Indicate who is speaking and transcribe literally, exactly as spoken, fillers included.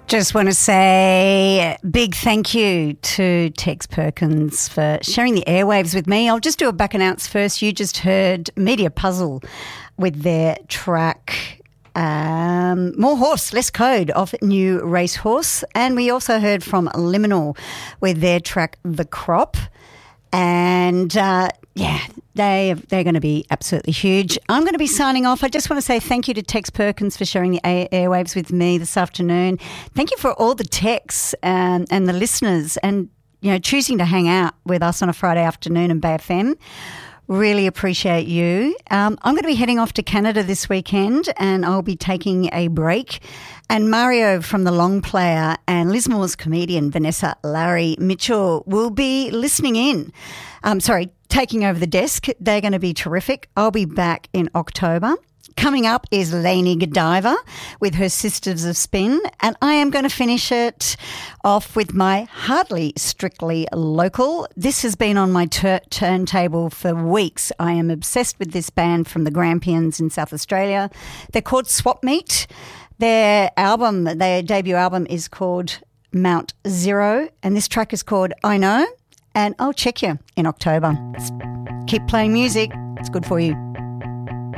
Speaker 1: Just want to say a big thank you to Tex Perkins for sharing the airwaves with me. I'll just do a back announce first. You just heard Media Puzzle with their track um, More Horse, Less Code off New Racehorse. And we also heard from Liminal with their track The Crop. And uh, yeah, they, they're going to be absolutely huge. I'm going to be signing off. I just want to say thank you to Tex Perkins for sharing the air- airwaves with me this afternoon. Thank you for all the texts and, and the listeners and, you know, choosing to hang out with us on a Friday afternoon in Bay F M. Really appreciate you. Um, I'm going to be heading off to Canada this weekend and I'll be taking a break. And Mario from The Long Player and Lismore's comedian Vanessa Larry Mitchell will be listening in. Um, sorry, taking over the desk. They're going to be terrific. I'll be back in October. Coming up is Lainey Godiva with her Sisters of Spin, and I am going to finish it off with my Hardly Strictly Local. This has been on my tur- turntable for weeks. I am obsessed with this band from the Grampians in South Australia. They're called Swap Meet. Their album, their debut album is called Mount Zero, and this track is called I Know, and I'll check you in October. Keep playing music. It's good for you.